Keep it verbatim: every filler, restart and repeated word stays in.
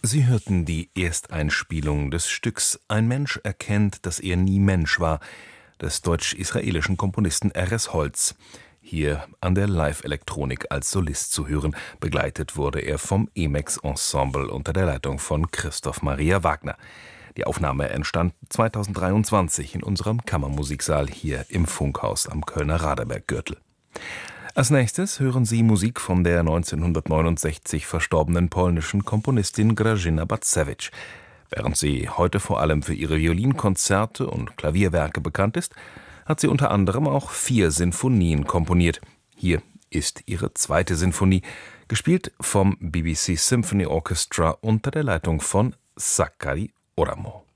Sie hörten die Ersteinspielung des Stücks »Ein Mensch erkennt, dass er nie Mensch war« des deutsch-israelischen Komponisten Erez Holz, hier an der Live-Elektronik als Solist zu hören. Begleitet wurde er vom Emex Ensemble unter der Leitung von Christoph Maria Wagner. Die Aufnahme entstand zweitausenddreiundzwanzig in unserem Kammermusiksaal hier im Funkhaus am Kölner Raderberggürtel. Als nächstes hören Sie Musik von der neunzehnhundertneunundsechzig verstorbenen polnischen Komponistin Grażyna Bacewicz. Während sie heute vor allem für ihre Violinkonzerte und Klavierwerke bekannt ist, hat sie unter anderem auch vier Sinfonien komponiert. Hier ist ihre zweite Sinfonie, gespielt vom B B C Symphony Orchestra unter der Leitung von Sakari Oramo.